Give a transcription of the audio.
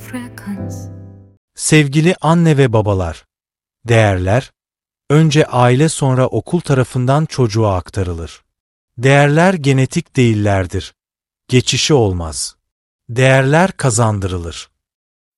Sevgili anne ve babalar, değerler, önce aile sonra okul tarafından çocuğa aktarılır. Değerler genetik değillerdir. Geçişi olmaz. Değerler kazandırılır.